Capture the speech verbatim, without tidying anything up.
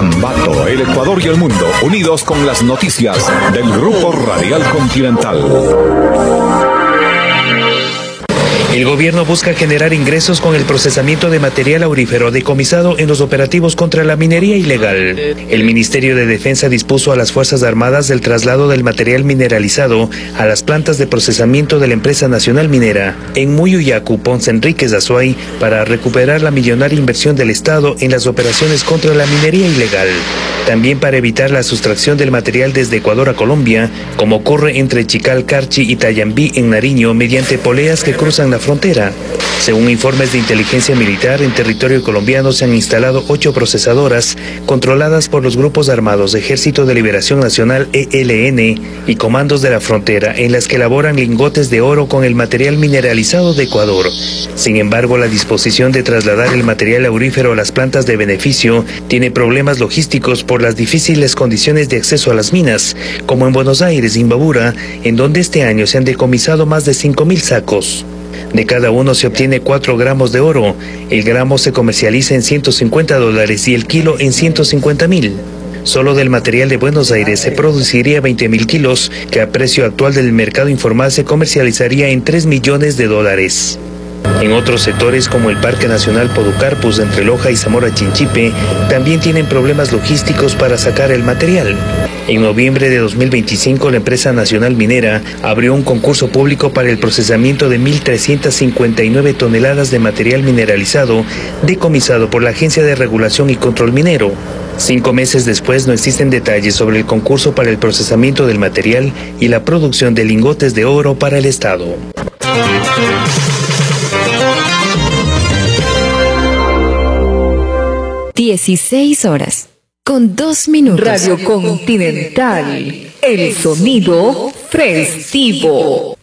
Ambato, el Ecuador y el mundo, unidos con las noticias del Grupo Radial Continental. El gobierno busca generar ingresos con el procesamiento de material aurífero decomisado en los operativos contra la minería ilegal. El Ministerio de Defensa dispuso a las Fuerzas Armadas del traslado del material mineralizado a las plantas de procesamiento de la empresa nacional minera en Muyuyacu, Ponce Enríquez, Azuay, para recuperar la millonaria inversión del Estado en las operaciones contra la minería ilegal. También para evitar la sustracción del material desde Ecuador a Colombia, como ocurre entre Chical, Carchi y Tayambí en Nariño, mediante poleas que cruzan la frontera. Según informes de inteligencia militar, en territorio colombiano se han instalado ocho procesadoras controladas por los grupos armados Ejército de Liberación Nacional E L N y Comandos de la Frontera, en las que elaboran lingotes de oro con el material mineralizado de Ecuador. Sin embargo, la disposición de trasladar el material aurífero a las plantas de beneficio tiene problemas logísticos por las difíciles condiciones de acceso a las minas, como en Buenos Aires, Imbabura, en donde este año se han decomisado más de cinco mil sacos. De cada uno se obtiene cuatro gramos de oro. El gramo se comercializa en ciento cincuenta dólares y el kilo en ciento cincuenta mil. Solo del material de Buenos Aires se produciría veinte mil kilos, que a precio actual del mercado informal se comercializaría en tres millones de dólares. En otros sectores como el Parque Nacional Podocarpus entre Loja y Zamora Chinchipe también tienen problemas logísticos para sacar el material. En noviembre de dos mil veinticinco la empresa nacional minera abrió un concurso público para el procesamiento de mil trescientas cincuenta y nueve toneladas de material mineralizado decomisado por la Agencia de Regulación y Control Minero. Cinco meses después no existen detalles sobre el concurso para el procesamiento del material y la producción de lingotes de oro para el Estado. dieciséis horas, con dos minutos. Radio Continental, el sonido festivo.